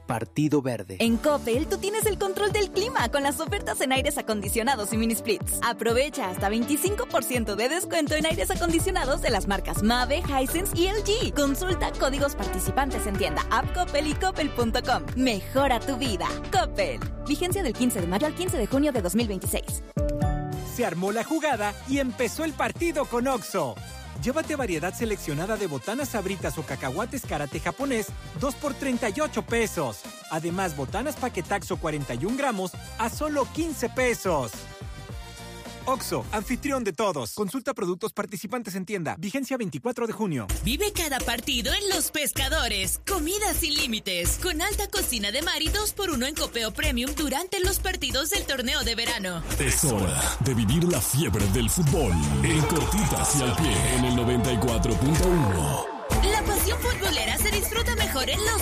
Partido Verde. En Coppel, tú tienes el control del clima con las ofertas en aires acondicionados y mini splits. Aprovecha hasta 25% de descuento en aires acondicionados de las marcas Mave, Hisense y LG. Consulta códigos participantes en tienda, app Coppel y coppel.com. Mejora tu vida. Coppel. Vigencia del 15 de mayo al 15 de junio de 2026. Se armó la jugada y empezó el partido con OXXO. Llévate variedad seleccionada de botanas sabritas o cacahuates karate japonés, 2 por 38 pesos. Además, botanas paquetaxo 41 gramos a solo 15 pesos. OXXO, anfitrión de todos. Consulta productos participantes en tienda. Vigencia 24 de junio. Vive cada partido en Los Pescadores. Comida sin límites. Con alta cocina de mar y 2x1 en copeo premium durante los partidos del torneo de verano. Es hora de vivir la fiebre del fútbol. En cortitas y al pie en el 94.1. La pasión futbolera se disfruta mejor en Los